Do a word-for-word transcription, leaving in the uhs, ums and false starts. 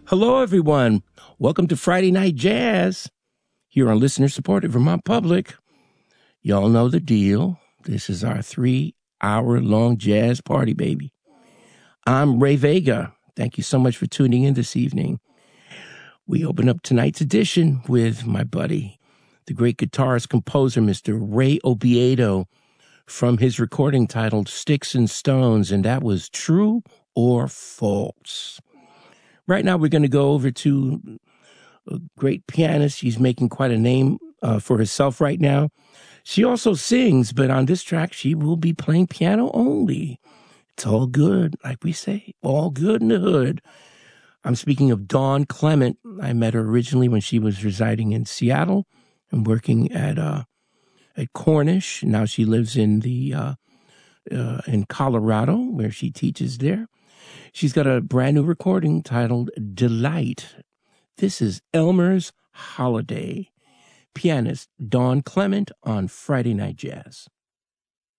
Hello, everyone. Welcome to Friday Night Jazz here on listener-supported Vermont Public. Y'all know the deal. This is our three-hour-long jazz party, baby. I'm Ray Vega. Thank you so much for tuning in this evening. We open up tonight's edition with my buddy, the great guitarist composer, Mister Ray Obiado, from his recording titled Sticks and Stones, and that was True or False. Right now, we're going to go over to a great pianist. She's making quite a name uh, for herself right now. She also sings, but on this track, she will be playing piano only. It's all good, like we say, all good in the hood. I'm speaking of Dawn Clement. I met her originally when she was residing in Seattle and working at uh, at Cornish. Now she lives in the uh, uh, in Colorado, where she teaches there. She's got a brand new recording titled Delight. This is Elmer's Holiday. Pianist Dawn Clement on Friday Night Jazz.